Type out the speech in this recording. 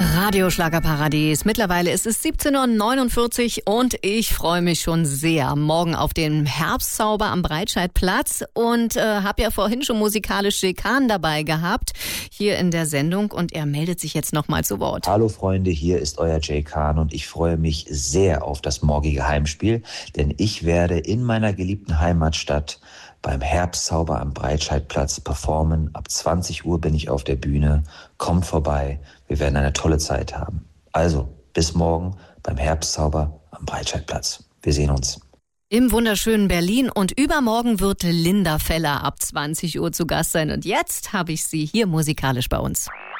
Radio Schlagerparadies. Mittlerweile ist es 17:49 Uhr und ich freue mich schon sehr morgen auf den Herbstzauber am Breitscheidplatz und habe ja vorhin schon musikalisch Schäkan dabei gehabt hier in der Sendung und er meldet sich jetzt nochmal zu Wort. Hallo Freunde, hier ist euer Schäkan und ich freue mich sehr auf das morgige Heimspiel, denn ich werde in meiner geliebten Heimatstadt beim Herbstzauber am Breitscheidplatz performen. Ab 20 Uhr bin ich auf der Bühne. Kommt vorbei. Wir werden eine tolle Zeit haben. Also, bis morgen beim Herbstzauber am Breitscheidplatz. Wir sehen uns. Im wunderschönen Berlin und übermorgen wird Linda Feller ab 20 Uhr zu Gast sein. Und jetzt habe ich sie hier musikalisch bei uns.